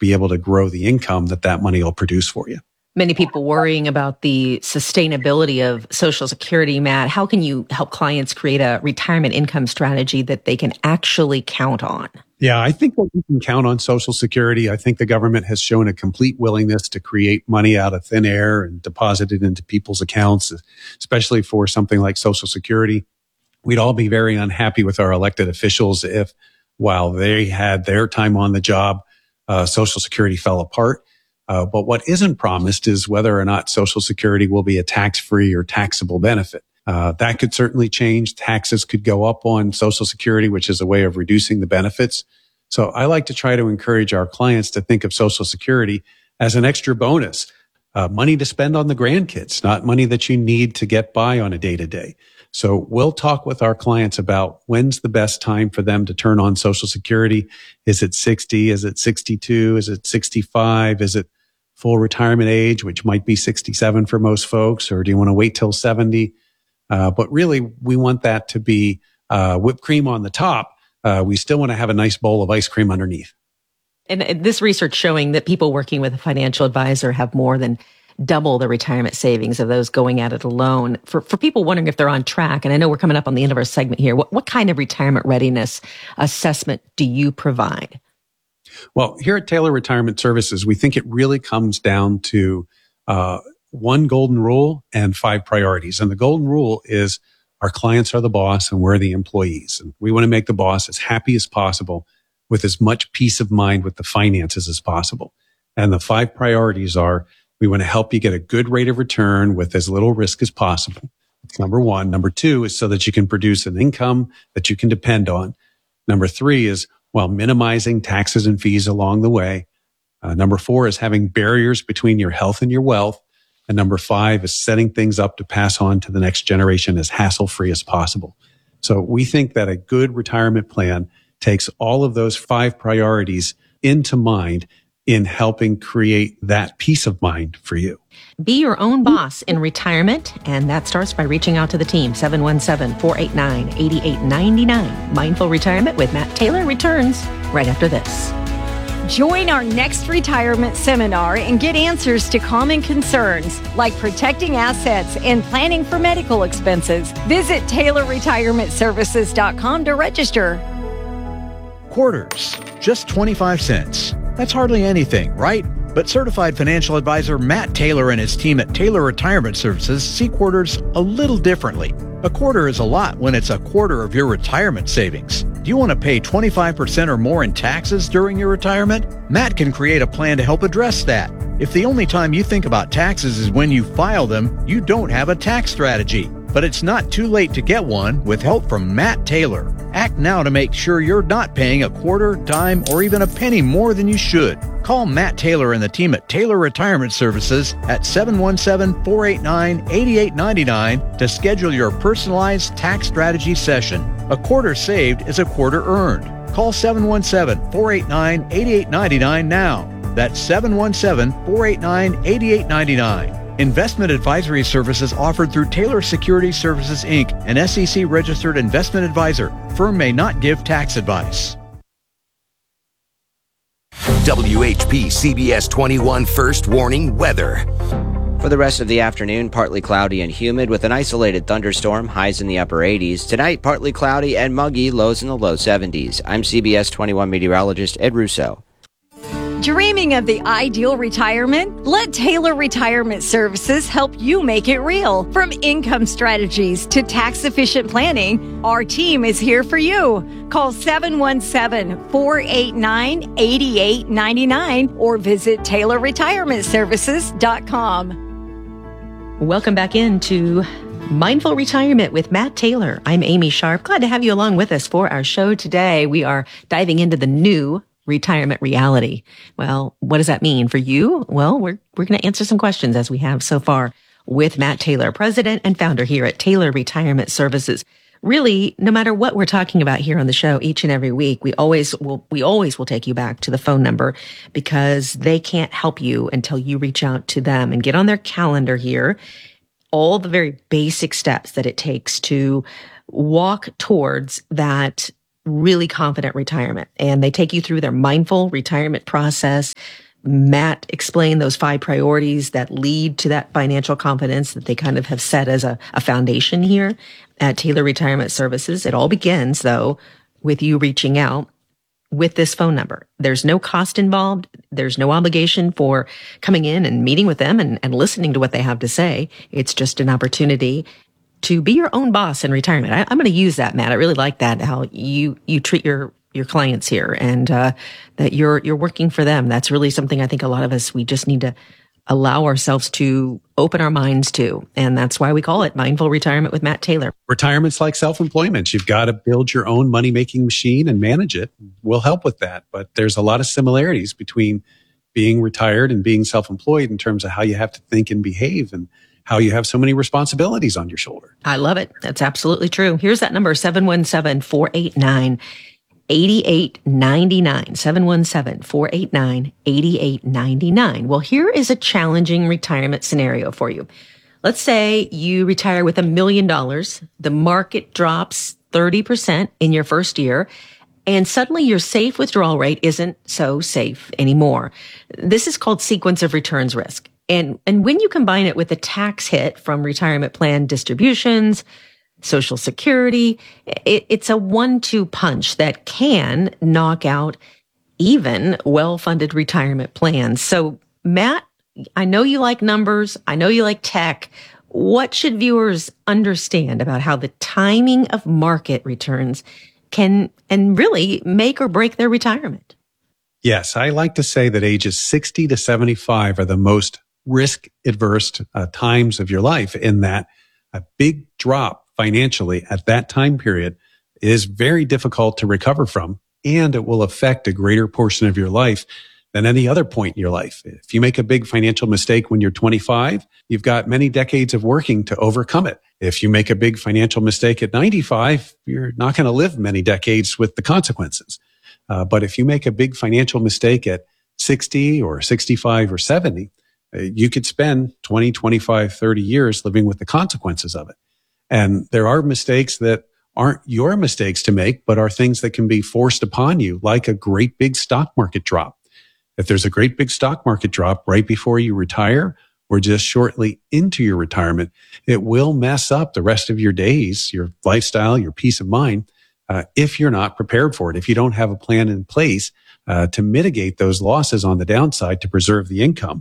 be able to grow the income that money will produce for you. Many people worrying about the sustainability of Social Security. Matt, how can you help clients create a retirement income strategy that they can actually count on? Yeah, I think that we can count on Social Security. I think the government has shown a complete willingness to create money out of thin air and deposit it into people's accounts, especially for something like Social Security. We'd all be very unhappy with our elected officials if, while they had their time on the job, Social Security fell apart. But what isn't promised is whether or not Social Security will be a tax-free or taxable benefit. That could certainly change. Taxes could go up on Social Security, which is a way of reducing the benefits. So I like to try to encourage our clients to think of Social Security as an extra bonus, money to spend on the grandkids, not money that you need to get by on a day-to-day. So we'll talk with our clients about when's the best time for them to turn on Social Security. Is it 60? Is it 62? Is it 65? Is it full retirement age, which might be 67 for most folks, or do you want to wait till 70? But really, we want that to be whipped cream on the top. We still want to have a nice bowl of ice cream underneath. And this research showing that people working with a financial advisor have more than double the retirement savings of those going at it alone. For people wondering if they're on track, and I know we're coming up on the end of our segment here, what kind of retirement readiness assessment do you provide? Well, here at Taylor Retirement Services, we think it really comes down to one golden rule and 5 priorities. And the golden rule is our clients are the boss and we're the employees. And we want to make the boss as happy as possible with as much peace of mind with the finances as possible. And the 5 priorities are, we want to help you get a good rate of return with as little risk as possible. That's number 1. Number 2 is so that you can produce an income that you can depend on. Number 3 is while minimizing taxes and fees along the way. Number 4 is having barriers between your health and your wealth. And number 5 is setting things up to pass on to the next generation as hassle-free as possible. So we think that a good retirement plan takes all of those 5 priorities into mind in helping create that peace of mind for you. Be your own boss in retirement, and that starts by reaching out to the team. 717-489-8899. Mindful Retirement with Matt Taylor returns right after this. Join our next retirement seminar and get answers to common concerns like protecting assets and planning for medical expenses. Visit TaylorRetirementServices.com to register. Quarters, just 25 cents. That's hardly anything, right? But certified financial advisor Matt Taylor and his team at Taylor Retirement Services see quarters a little differently. A quarter is a lot when it's a quarter of your retirement savings. Do you want to pay 25% or more in taxes during your retirement? Matt can create a plan to help address that. If the only time you think about taxes is when you file them, you don't have a tax strategy. But it's not too late to get one with help from Matt Taylor. Act now to make sure you're not paying a quarter, dime, or even a penny more than you should. Call Matt Taylor and the team at Taylor Retirement Services at 717-489-8899 to schedule your personalized tax strategy session. A quarter saved is a quarter earned. Call 717-489-8899 now. That's 717-489-8899. Investment advisory services offered through Taylor Security Services, Inc., an SEC-registered investment advisor. Firm may not give tax advice. WHP CBS 21 First Warning Weather. For the rest of the afternoon, partly cloudy and humid with an isolated thunderstorm, highs in the upper 80s. Tonight, partly cloudy and muggy, lows in the low 70s. I'm CBS 21 meteorologist Ed Russo. Dreaming of the ideal retirement? Let Taylor Retirement Services help you make it real. From income strategies to tax-efficient planning, our team is here for you. Call 717-489-8899 or visit TaylorRetirementServices.com. Welcome back into Mindful Retirement with Matt Taylor. I'm Amy Sharp. Glad to have you along with us for our show today. We are diving into the new retirement reality. Well, what does that mean for you? Well, we're going to answer some questions as we have so far with Matt Taylor, president and founder here at Taylor Retirement Services. Really, no matter what we're talking about here on the show each and every week, we always will take you back to the phone number because they can't help you until you reach out to them and get on their calendar here all the very basic steps that it takes to walk towards that really confident retirement. And they take you through their mindful retirement process. Matt explained those 5 priorities that lead to that financial confidence that they kind of have set as a foundation here at Taylor Retirement Services. It all begins, though, with you reaching out with this phone number. There's no cost involved. There's no obligation for coming in and meeting with them and listening to what they have to say. It's just an opportunity to be your own boss in retirement. I'm going to use that, Matt. I really like that, how you treat your clients here, and that you're working for them. That's really something I think a lot of us, we just need to allow ourselves to open our minds to. And that's why we call it Mindful Retirement with Matt Taylor. Retirement's like self-employment. You've got to build your own money-making machine and manage it. We'll help with that. But there's a lot of similarities between being retired and being self-employed in terms of how you have to think and behave, and how you have so many responsibilities on your shoulder. I love it. That's absolutely true. Here's that number, 717-489-8899. 717-489-8899. Well, here is a challenging retirement scenario for you. Let's say you retire with $1 million. The market drops 30% in your first year, and suddenly your safe withdrawal rate isn't so safe anymore. This is called sequence of returns risk. And when you combine it with the tax hit from retirement plan distributions, Social Security, it's a 1-2 punch that can knock out even well-funded retirement plans. So, Matt, I know you like numbers. I know you like tech. What should viewers understand about how the timing of market returns can and really make or break their retirement? Yes, I like to say that ages 60 to 75 are the most risk-adverse times of your life, in that a big drop financially at that time period is very difficult to recover from, and it will affect a greater portion of your life than any other point in your life. If you make a big financial mistake when you're 25, you've got many decades of working to overcome it. If you make a big financial mistake at 95, you're not going to live many decades with the consequences. But if you make a big financial mistake at 60 or 65 or 70, you could spend 20, 25, 30 years living with the consequences of it. And there are mistakes that aren't your mistakes to make, but are things that can be forced upon you, like a great big stock market drop. If there's a great big stock market drop right before you retire, or just shortly into your retirement, it will mess up the rest of your days, your lifestyle, your peace of mind, if you're not prepared for it, if you don't have a plan in place to mitigate those losses on the downside to preserve the income.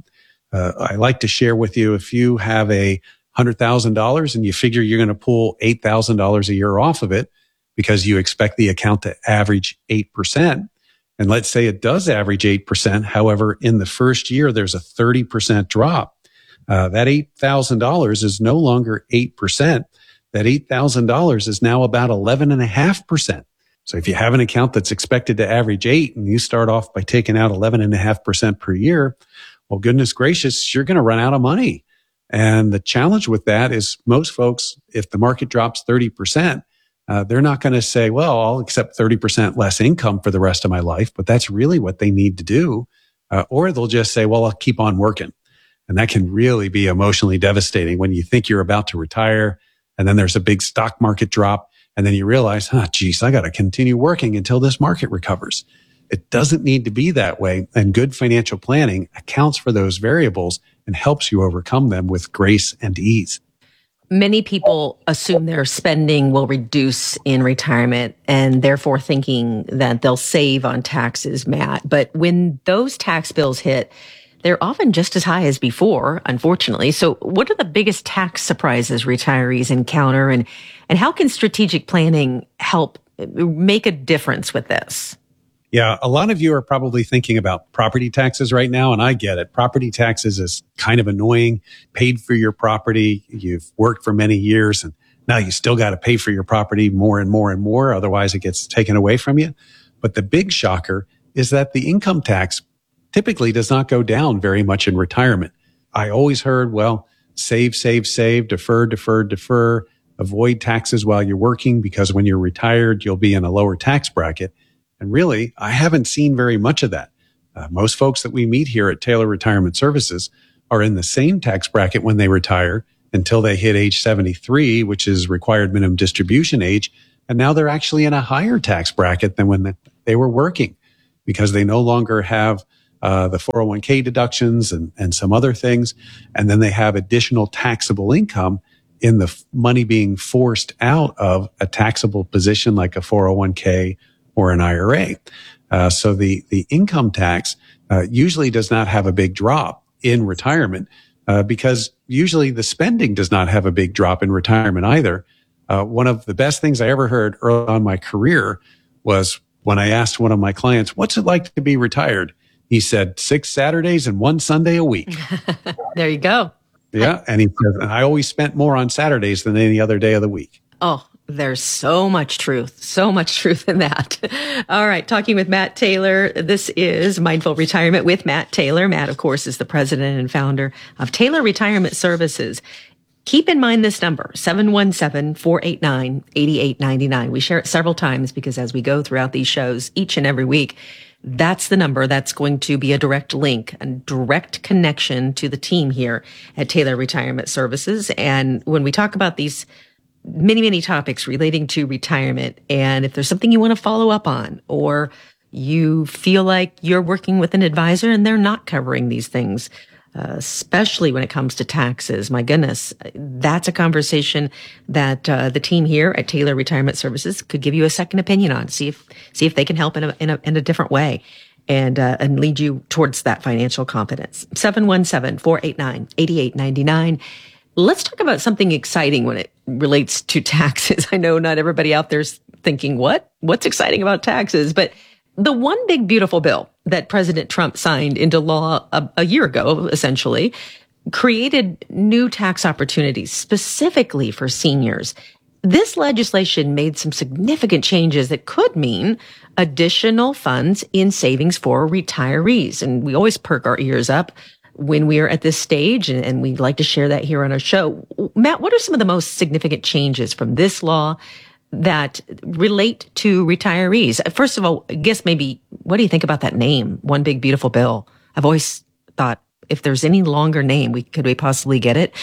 I like to share with you, if you have a $100,000 and you figure you're going to pull $8,000 a year off of it because you expect the account to average 8%. And let's say it does average 8%. However, in the first year, there's a 30% drop. That $8,000 is no longer 8%. That $8,000 is now about 11.5%. So if you have an account that's expected to average 8 and you start off by taking out 11.5% per year, well, goodness gracious, you're going to run out of money. And the challenge with that is most folks, if the market drops 30%, they're not going to say, well, I'll accept 30% less income for the rest of my life, but that's really what they need to do. Or they'll just say, well, I'll keep on working. And that can really be emotionally devastating when you think you're about to retire and then there's a big stock market drop and then you realize, geez, I got to continue working until this market recovers. It doesn't need to be that way. And good financial planning accounts for those variables and helps you overcome them with grace and ease. Many people assume their spending will reduce in retirement and therefore thinking that they'll save on taxes, Matt. But when those tax bills hit, they're often just as high as before, unfortunately. So what are the biggest tax surprises retirees encounter, and how can strategic planning help make a difference with this? Yeah, a lot of you are probably thinking about property taxes right now, and I get it. Property taxes is kind of annoying. Paid for your property, you've worked for many years, and now you still got to pay for your property more and more and more. Otherwise, it gets taken away from you. But the big shocker is that the income tax typically does not go down very much in retirement. I always heard, well, save, defer, avoid taxes while you're working because when you're retired, you'll be in a lower tax bracket. And really, I haven't seen very much of that. Most folks that we meet here at Taylor Retirement Services are in the same tax bracket when they retire until they hit age 73, which is required minimum distribution age. And now they're actually in a higher tax bracket than when they were working, because they no longer have the 401k deductions and some other things. And then they have additional taxable income in the money being forced out of a taxable position like a 401k or an IRA. So the income tax usually does not have a big drop in retirement because usually the spending does not have a big drop in retirement either. One of the best things I ever heard early on in my career was when I asked one of my clients, what's it like to be retired? He said 6 Saturdays and 1 Sunday a week. There you go. Yeah. And he says, I always spent more on Saturdays than any other day of the week. Oh, there's so much truth in that. All right. Talking with Matt Taylor. This is Mindful Retirement with Matt Taylor. Matt, of course, is the president and founder of Taylor Retirement Services. Keep in mind this number, 717-489-8899. We share it several times because as we go throughout these shows each and every week, that's the number that's going to be a direct link, a direct connection to the team here at Taylor Retirement Services. And when we talk about these many, many topics relating to retirement, and if there's something you want to follow up on, or you feel like you're working with an advisor and they're not covering these things, especially when it comes to taxes. My goodness, that's a conversation that the team here at Taylor Retirement Services could give you a second opinion on. See if they can help in a different way and lead you towards that financial confidence. 717-489-8899. Let's talk about something exciting when it relates to taxes. I know not everybody out there's thinking, what's exciting about taxes? But the one big beautiful bill that President Trump signed into law a year ago, essentially, created new tax opportunities specifically for seniors. This legislation made some significant changes that could mean additional funds in savings for retirees. And we always perk our ears up when we are at this stage, and we'd like to share that here on our show. Matt, what are some of the most significant changes from this law that relate to retirees? First of all, I guess maybe, what do you think about that name, One Big Beautiful Bill? I've always thought if there's any longer name, could we possibly get it?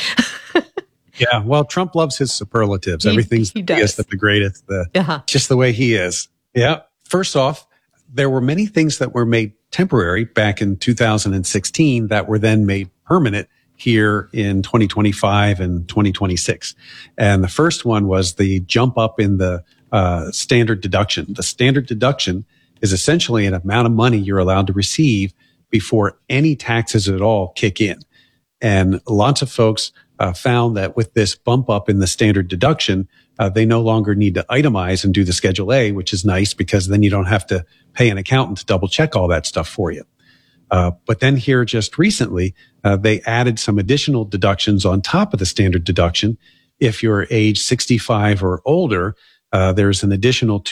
Yeah, well, Trump loves his superlatives. Everything's the biggest, the greatest, just the way he is. Yeah. First off, there were many things that were made temporary back in 2016 that were then made permanent here in 2025 and 2026. And the first one was the jump up in the standard deduction. The standard deduction is essentially an amount of money you're allowed to receive before any taxes at all kick in. And lots of folks found that with this bump up in the standard deduction, they no longer need to itemize and do the Schedule A, which is nice because then you don't have to pay an accountant to double check all that stuff for you. But then here just recently, they added some additional deductions on top of the standard deduction. If you're age 65 or older, there's an additional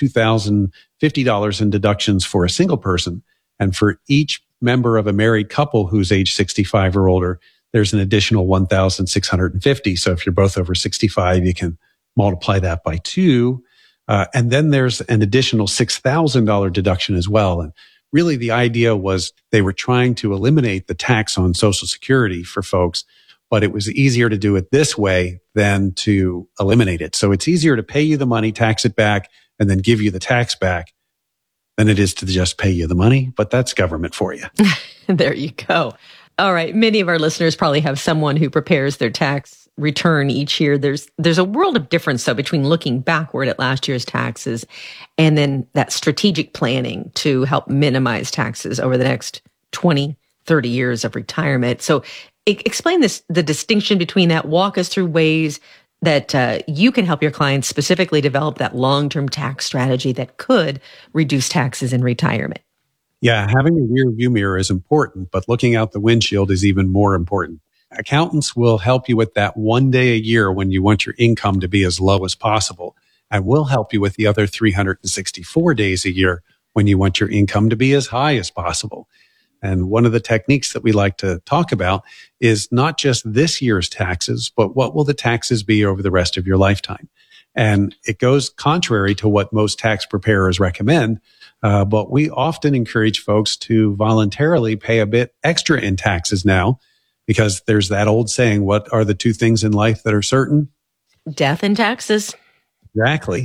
$2,050 in deductions for a single person. And for each member of a married couple who's age 65 or older, there's an additional $1,650. So if you're both over 65, you can multiply that by 2. And then there's an additional $6,000 deduction as well. And really the idea was they were trying to eliminate the tax on Social Security for folks, but it was easier to do it this way than to eliminate it. So it's easier to pay you the money, tax it back, and then give you the tax back than it is to just pay you the money. But that's government for you. There you go. All right. Many of our listeners probably have someone who prepares their tax return each year. There's a world of difference, though, between looking backward at last year's taxes and then that strategic planning to help minimize taxes over the next 20, 30 years of retirement. So explain the distinction between that. Walk us through ways that you can help your clients specifically develop that long-term tax strategy that could reduce taxes in retirement. Yeah, having a rear view mirror is important, but looking out the windshield is even more important. Accountants will help you with that one day a year when you want your income to be as low as possible, and we'll help you with the other 364 days a year when you want your income to be as high as possible. And one of the techniques that we like to talk about is not just this year's taxes, but what will the taxes be over the rest of your lifetime? And it goes contrary to what most tax preparers recommend. But we often encourage folks to voluntarily pay a bit extra in taxes now, because there's that old saying, what are the two things in life that are certain? Death and taxes. Exactly.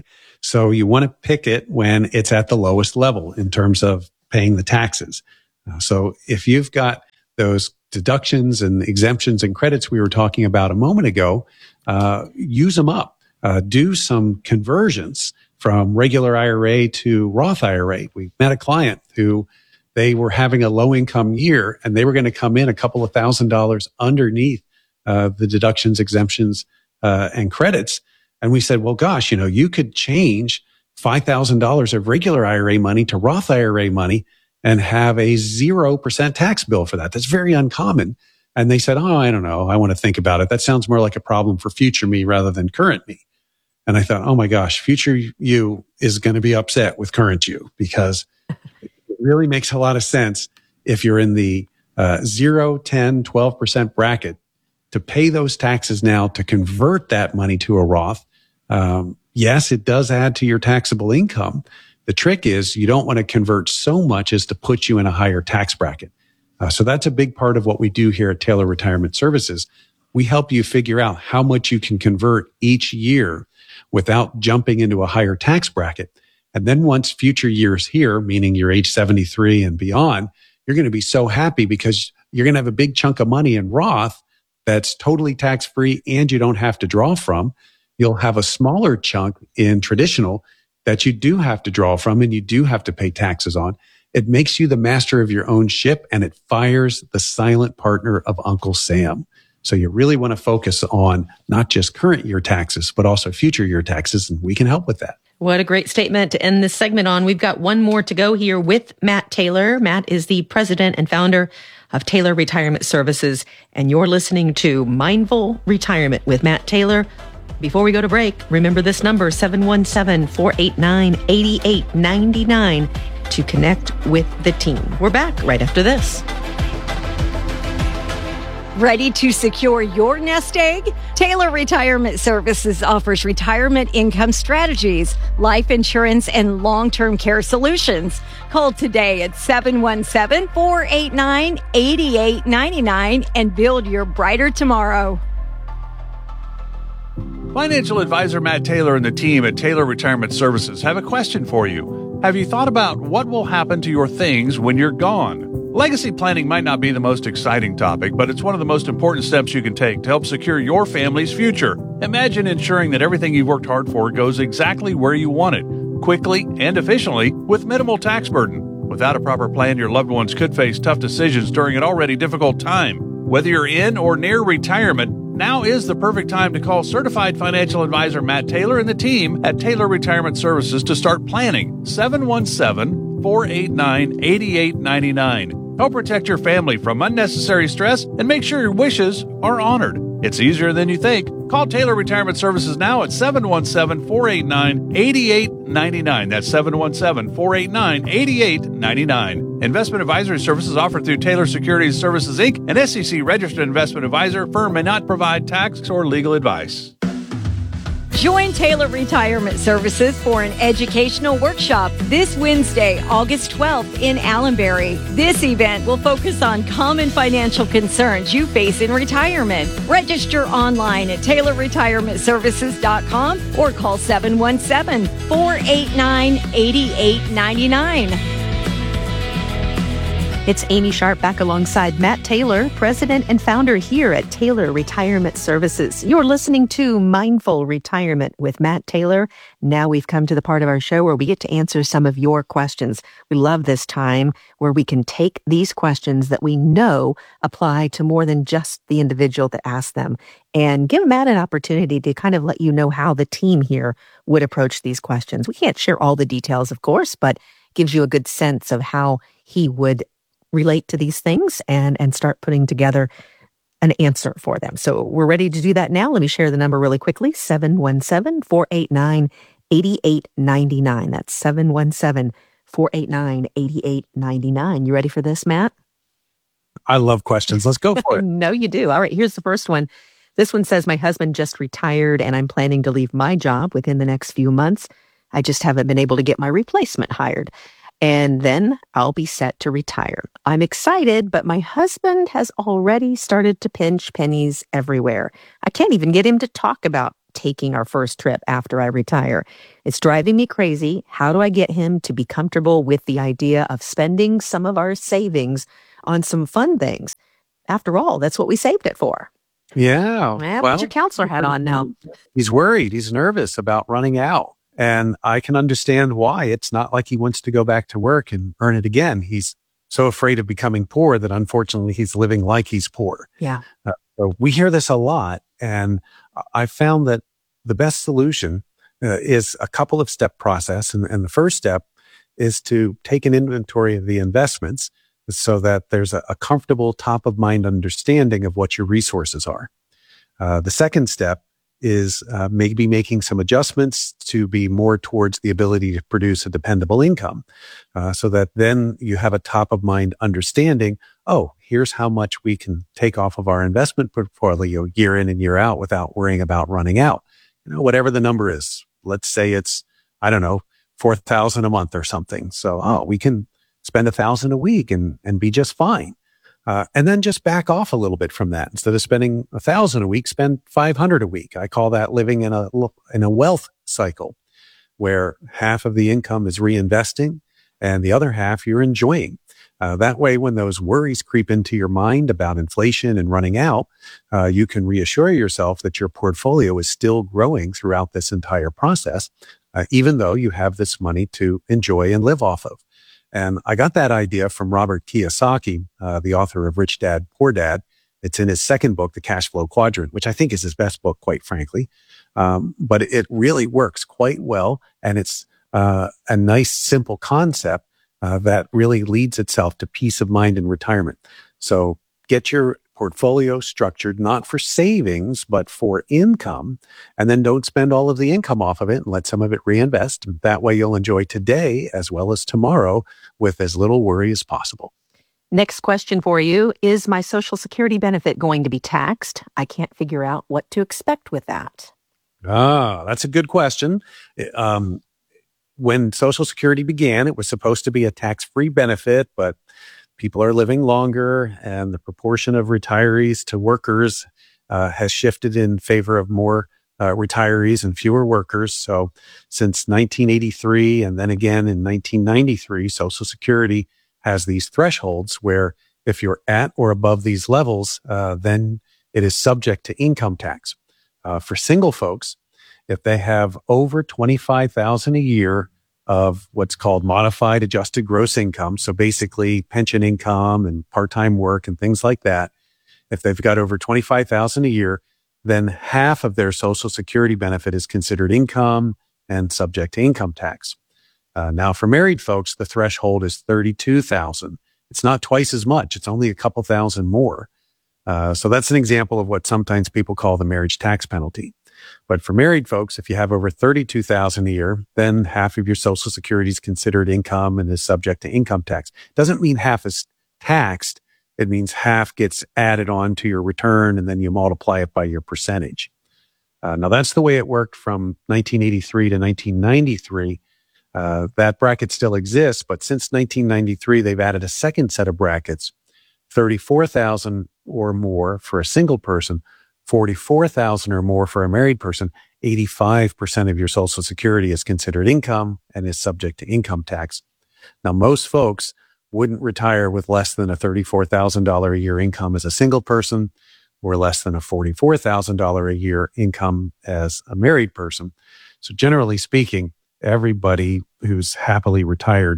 So you want to pick it when it's at the lowest level in terms of paying the taxes. So if you've got those deductions and exemptions and credits we were talking about a moment ago, use them up. Do some conversions from regular IRA to Roth IRA. We met a client who they were having a low income year and they were going to come in a couple of $1,000s underneath the deductions, exemptions, and credits. And we said, well, gosh, you could change $5,000 of regular IRA money to Roth IRA money and have a 0% tax bill for that. That's very uncommon. And they said, oh, I don't know. I want to think about it. That sounds more like a problem for future me rather than current me. And I thought, oh my gosh, future you is going to be upset with current you, because it really makes a lot of sense if you're in the 0, 10, 12% bracket to pay those taxes now to convert that money to a Roth. Yes, it does add to your taxable income. The trick is you don't want to convert so much as to put you in a higher tax bracket. So that's a big part of what we do here at Taylor Retirement Services. We help you figure out how much you can convert each year without jumping into a higher tax bracket. And then once future years here, meaning you're age 73 and beyond, you're going to be so happy because you're going to have a big chunk of money in Roth that's totally tax-free and you don't have to draw from. You'll have a smaller chunk in traditional that you do have to draw from and you do have to pay taxes on. It makes you the master of your own ship and it fires the silent partner of Uncle Sam. So you really want to focus on not just current year taxes, but also future year taxes, and we can help with that. What a great statement to end this segment on. We've got one more to go here with Matt Taylor. Matt is the president and founder of Taylor Retirement Services, and you're listening to Mindful Retirement with Matt Taylor. Before we go to break, remember this number, 717-489-8899, to connect with the team. We're back right after this. Ready to secure your nest egg? Taylor Retirement Services offers retirement income strategies, life insurance, and long-term care solutions. Call today at 717-489-8899 and build your brighter tomorrow. Financial advisor Matt Taylor and the team at Taylor Retirement Services have a question for you. Have you thought about what will happen to your things when you're gone? Legacy planning might not be the most exciting topic, but it's one of the most important steps you can take to help secure your family's future. Imagine ensuring that everything you've worked hard for goes exactly where you want it, quickly and efficiently, with minimal tax burden. Without a proper plan, your loved ones could face tough decisions during an already difficult time. Whether you're in or near retirement, now is the perfect time to call certified financial advisor Matt Taylor and the team at Taylor Retirement Services to start planning. 717-489-8899. Help protect your family from unnecessary stress and make sure your wishes are honored. It's easier than you think. Call Taylor Retirement Services now at 717-489-8899. That's 717-489-8899. Investment advisory services offered through Taylor Securities Services, Inc., an SEC-registered investment advisor. Firm may not provide tax or legal advice. Join Taylor Retirement Services for an educational workshop this Wednesday, August 12th in Allenbury. This event will focus on common financial concerns you face in retirement. Register online at taylorretirementservices.com or call 717-489-8899. It's Amy Sharp back alongside Matt Taylor, president and founder here at Taylor Retirement Services. You're listening to Mindful Retirement with Matt Taylor. Now we've come to the part of our show where we get to answer some of your questions. We love this time where we can take these questions that we know apply to more than just the individual that asked them and give Matt an opportunity to kind of let you know how the team here would approach these questions. We can't share all the details, of course, but gives you a good sense of how he would relate to these things and start putting together an answer for them. So we're ready to do that now. Let me share the number really quickly, 717-489-8899. That's 717-489-8899. You ready for this, Matt? I love questions. Let's go for it. No, you do. All right, here's the first one. This one says, my husband just retired and I'm planning to leave my job within the next few months. I just haven't been able to get my replacement hired. And then I'll be set to retire. I'm excited, but my husband has already started to pinch pennies everywhere. I can't even get him to talk about taking our first trip after I retire. It's driving me crazy. How do I get him to be comfortable with the idea of spending some of our savings on some fun things? After all, that's what we saved it for. Yeah. Put your counselor hat on now. He's worried. He's nervous about running out. And I can understand why. It's not like he wants to go back to work and earn it again. He's so afraid of becoming poor that unfortunately he's living like he's poor. Yeah. So we hear this a lot. And I found that the best solution is a couple of step process. And the first step is to take an inventory of the investments so that there's a comfortable top of mind understanding of what your resources are. The second step is maybe making some adjustments to be more towards the ability to produce a dependable income, so that then you have a top of mind understanding, oh, here's how much we can take off of our investment portfolio year in and year out without worrying about running out. Whatever the number is, let's say it's, I don't know, $4,000 a month or something. So, we can spend $1,000 a week and be just fine. And then just back off a little bit from that. Instead of spending $1,000 a week, spend $500 a week. I call that living in a wealth cycle where half of the income is reinvesting and the other half you're enjoying. That way, when those worries creep into your mind about inflation and running out, you can reassure yourself that your portfolio is still growing throughout this entire process, even though you have this money to enjoy and live off of. And I got that idea from Robert Kiyosaki, the author of Rich Dad, Poor Dad. It's in his second book, The Cash Flow Quadrant, which I think is his best book, quite frankly. But it really works quite well. And it's a nice, simple concept that really leads itself to peace of mind in retirement. So get your portfolio structured, not for savings, but for income. And then don't spend all of the income off of it and let some of it reinvest. That way you'll enjoy today as well as tomorrow with as little worry as possible. Next question for you. Is my Social Security benefit going to be taxed? I can't figure out what to expect with that. That's a good question. When Social Security began, it was supposed to be a tax-free benefit, but people are living longer and the proportion of retirees to workers has shifted in favor of more retirees and fewer workers. So since 1983 and then again in 1993, Social Security has these thresholds where if you're at or above these levels, then it is subject to income tax. For single folks, if they have over $25,000 a year of what's called modified adjusted gross income, so basically pension income and part-time work and things like that, if they've got over $25,000 a year, then half of their Social Security benefit is considered income and subject to income tax. Now, for married folks, the threshold is $32,000. It's not twice as much. It's only a couple thousand more. So that's an example of what sometimes people call the marriage tax penalty. But for married folks, if you have over $32,000 a year, then half of your Social Security is considered income and is subject to income tax. Doesn't mean half is taxed. It means half gets added on to your return and then you multiply it by your percentage. Now that's the way it worked from 1983 to 1993. That bracket still exists, but since 1993, they've added a second set of brackets, $34,000 or more for a single person, $44,000 or more for a married person. 85% of your Social Security is considered income and is subject to income tax. Now, most folks wouldn't retire with less than a $34,000 a year income as a single person or less than a $44,000 a year income as a married person. So generally speaking, everybody who's happily retired,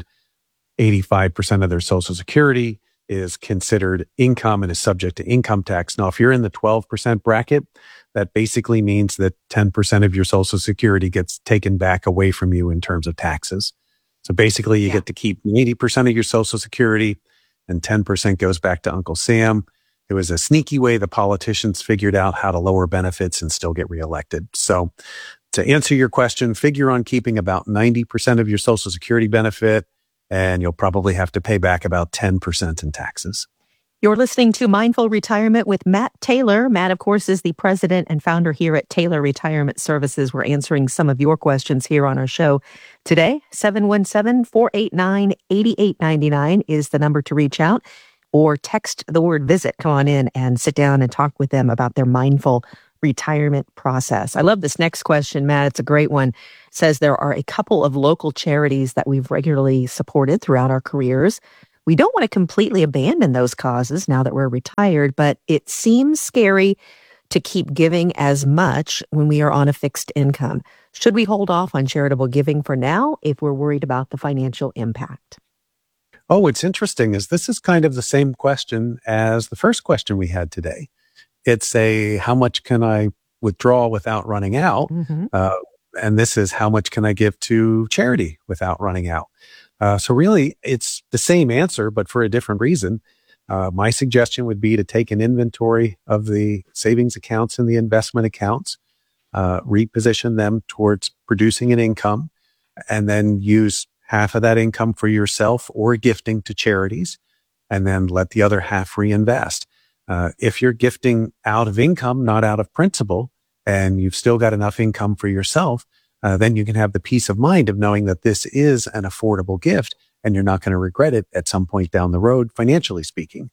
85% of their Social Security is considered income and is subject to income tax. Now, if you're in the 12% bracket, that basically means that 10% of your Social Security gets taken back away from you in terms of taxes. So basically, you get to keep 80% of your Social Security and 10% goes back to Uncle Sam. It was a sneaky way the politicians figured out how to lower benefits and still get reelected. So to answer your question, figure on keeping about 90% of your Social Security benefit, and you'll probably have to pay back about 10% in taxes. You're listening to Mindful Retirement with Matt Taylor. Matt, of course, is the president and founder here at Taylor Retirement Services. We're answering some of your questions here on our show today. 717-489-8899 is the number to reach out, or text the word visit. Come on in and sit down and talk with them about their Mindful retirement process? I love this next question, Matt. It's a great one. It says there are a couple of local charities that we've regularly supported throughout our careers. We don't want to completely abandon those causes now that we're retired, but it seems scary to keep giving as much when we are on a fixed income. Should we hold off on charitable giving for now if we're worried about the financial impact? Oh, what's interesting is this is kind of the same question as the first question we had today. It's how much can I withdraw without running out? Mm-hmm. And this is how much can I give to charity without running out? So really, it's the same answer, but for a different reason. My suggestion would be to take an inventory of the savings accounts and the investment accounts, reposition them towards producing an income, and then use half of that income for yourself or gifting to charities, and then let the other half reinvest. If you're gifting out of income, not out of principal, and you've still got enough income for yourself, then you can have the peace of mind of knowing that this is an affordable gift and you're not going to regret it at some point down the road, financially speaking.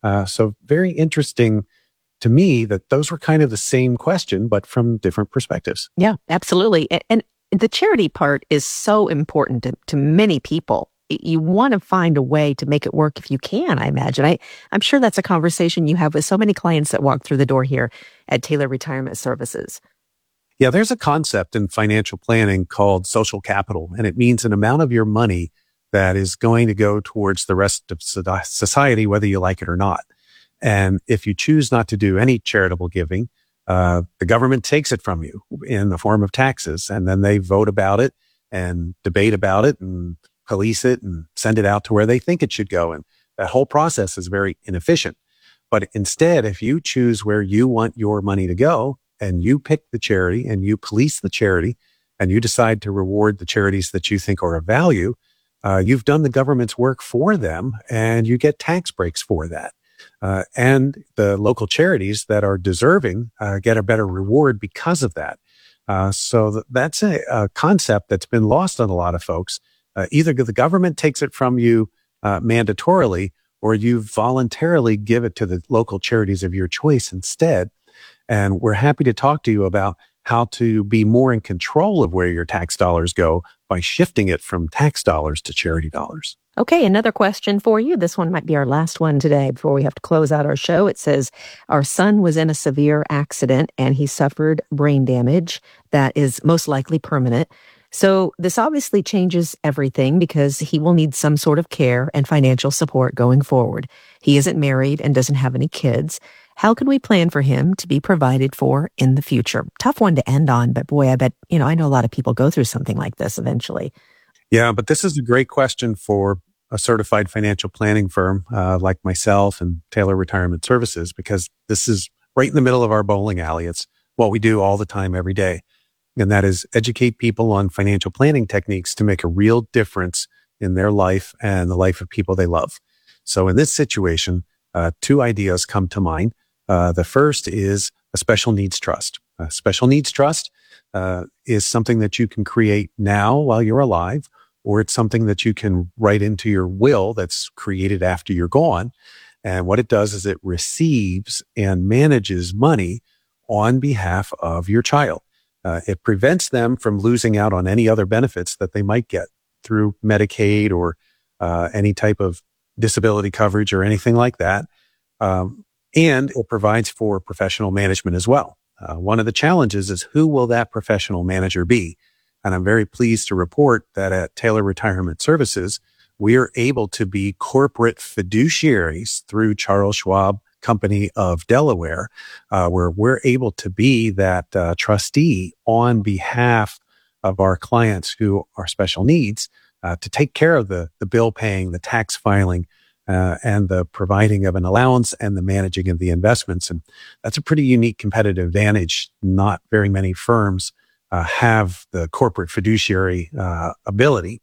So very interesting to me that those were kind of the same question, but from different perspectives. Yeah, absolutely. And the charity part is so important to many people. You want to find a way to make it work if you can, I imagine. I'm sure that's a conversation you have with so many clients that walk through the door here at Taylor Retirement Services. Yeah, there's a concept in financial planning called social capital, and it means an amount of your money that is going to go towards the rest of society, whether you like it or not. And if you choose not to do any charitable giving, the government takes it from you in the form of taxes, and then they vote about it and debate about it and police it and send it out to where they think it should go. And that whole process is very inefficient. But instead, if you choose where you want your money to go and you pick the charity and you police the charity and you decide to reward the charities that you think are of value, you've done the government's work for them and you get tax breaks for that. And the local charities that are deserving get a better reward because of that. So that's a concept that's been lost on a lot of folks. Either the government takes it from you mandatorily, or you voluntarily give it to the local charities of your choice instead. And we're happy to talk to you about how to be more in control of where your tax dollars go by shifting it from tax dollars to charity dollars. Okay, another question for you. This one might be our last one today before we have to close out our show. It says, our son was in a severe accident and he suffered brain damage that is most likely permanent. So this obviously changes everything because he will need some sort of care and financial support going forward. He isn't married and doesn't have any kids. How can we plan for him to be provided for in the future? Tough one to end on, but boy, I bet, I know a lot of people go through something like this eventually. Yeah, but this is a great question for a certified financial planning firm like myself and Taylor Retirement Services, because this is right in the middle of our bowling alley. It's what we do all the time, every day. And that is educate people on financial planning techniques to make a real difference in their life and the life of people they love. So in this situation, two ideas come to mind. The first is a special needs trust. A special needs trust is something that you can create now while you're alive, or it's something that you can write into your will that's created after you're gone. And what it does is it receives and manages money on behalf of your child. It prevents them from losing out on any other benefits that they might get through Medicaid or any type of disability coverage or anything like that. And it provides for professional management as well. One of the challenges is, who will that professional manager be? And I'm very pleased to report that at Taylor Retirement Services, we are able to be corporate fiduciaries through Charles Schwab Company of Delaware, where we're able to be that trustee on behalf of our clients who are special needs, to take care of the bill paying, the tax filing, and the providing of an allowance and the managing of the investments. And that's a pretty unique competitive advantage. Not very many firms have the corporate fiduciary ability.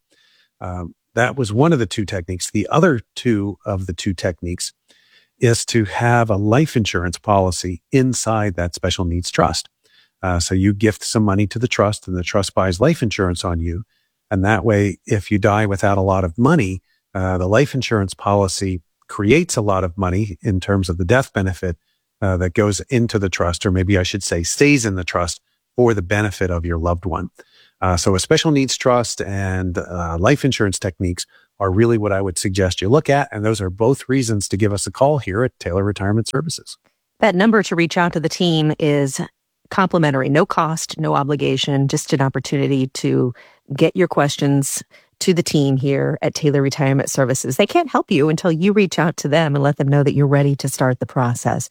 That was one of the two techniques. The other two of the two techniques is to have a life insurance policy inside that special needs trust. So you gift some money to the trust and the trust buys life insurance on you. And that way, if you die without a lot of money, the life insurance policy creates a lot of money in terms of the death benefit that goes into the trust, or maybe I should say stays in the trust for the benefit of your loved one. So a special needs trust and life insurance techniques are really what I would suggest you look at. And those are both reasons to give us a call here at Taylor Retirement Services. That number to reach out to the team is complimentary, no cost, no obligation, just an opportunity to get your questions to the team here at Taylor Retirement Services. They can't help you until you reach out to them and let them know that you're ready to start the process.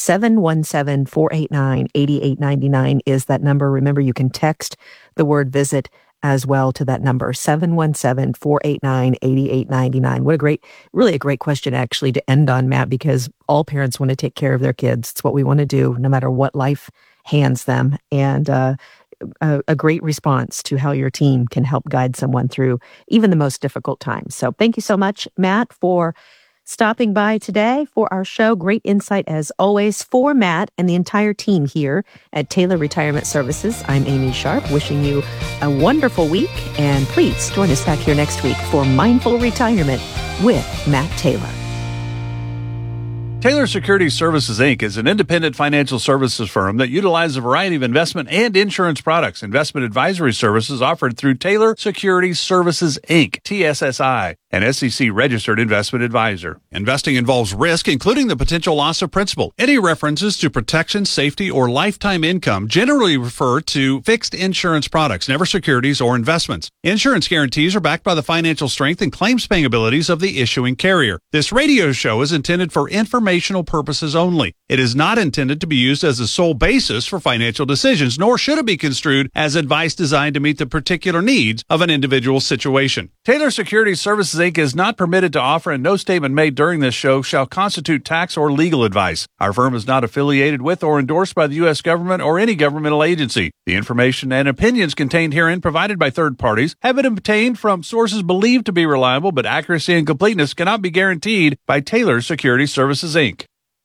717-489-8899 is that number. Remember, you can text the word visit as well to that number, 717-489-8899. What really a great question actually to end on, Matt, because all parents want to take care of their kids. It's what we want to do no matter what life hands them. And a great response to how your team can help guide someone through even the most difficult times. So thank you so much, Matt, for stopping by today for our show. Great insight as always for Matt and the entire team here at Taylor Retirement Services. I'm Amy Sharp, wishing you a wonderful week. And please join us back here next week for Mindful Retirement with Matt Taylor. Taylor Securities Services, Inc. is an independent financial services firm that utilizes a variety of investment and insurance products. Investment advisory services offered through Taylor Securities Services, Inc., TSSI, an SEC-registered investment advisor. Investing involves risk, including the potential loss of principal. Any references to protection, safety, or lifetime income generally refer to fixed insurance products, never securities or investments. Insurance guarantees are backed by the financial strength and claims-paying abilities of the issuing carrier. This radio show is intended for informational purposes only. It is not intended to be used as the sole basis for financial decisions, nor should it be construed as advice designed to meet the particular needs of an individual situation. Taylor Securities Services, Inc. is not permitted to offer, and no statement made during this show shall constitute tax or legal advice. Our firm is not affiliated with or endorsed by the U.S. government or any governmental agency. The information and opinions contained herein provided by third parties have been obtained from sources believed to be reliable, but accuracy and completeness cannot be guaranteed by Taylor Securities Services, Inc.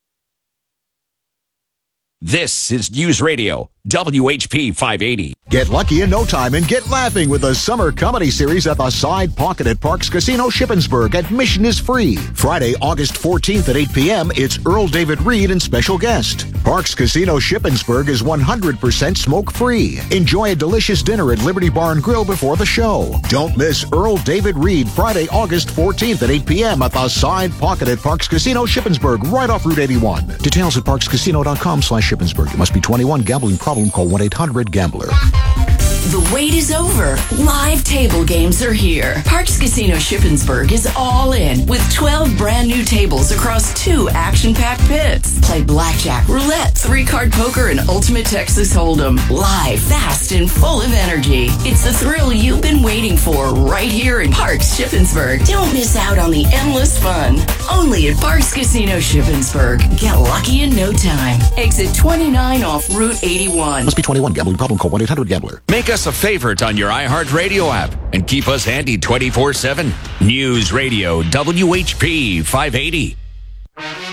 This is News Radio, WHP 580. Get lucky in no time and get laughing with the summer comedy series at the Side Pocket at Parks Casino Shippensburg. Admission is free. Friday, August 14th at 8 p.m., it's Earl David Reed and special guest. Parks Casino Shippensburg is 100% smoke-free. Enjoy a delicious dinner at Liberty Bar and Grill before the show. Don't miss Earl David Reed Friday, August 14th at 8 p.m. at the Side Pocket at Parks Casino Shippensburg, right off Route 81. Details at parkscasino.com/Shippensburg. You must be 21. Gambling problem? Call 1-800-GAMBLER. The wait is over. Live table games are here. Parks Casino Shippensburg is all in with 12 brand new tables across 2 action-packed pits. Play blackjack, roulette, 3-card poker, and ultimate Texas Hold'em. Live, fast, and full of energy. It's the thrill you've been waiting for right here in Parks Shippensburg. Don't miss out on the endless fun. Only at Parks Casino Shippensburg. Get lucky in no time. Exit 29 off Route 81. Must be 21. Gambling problem? Call 1-800-GAMBLER. Make us a favorite on your iHeartRadio app and keep us handy 24/7. News Radio WHP 580.